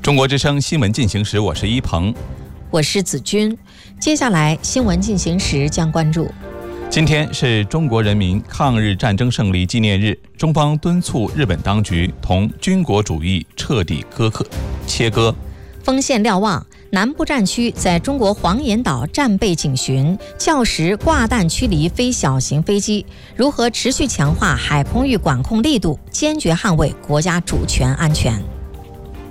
中国之声新闻进行时，我是一鹏， 我是子君。接下来新闻进行时将关注： 今天是中国人民抗日战争胜利纪念日，中方敦促日本当局同军国主义彻底切割。 丰县瞭望，南部战区在中国黄岩岛战备警巡，校实挂弹驱离非小型飞机，如何持续强化海空域管控力度，坚决捍卫国家主权安全。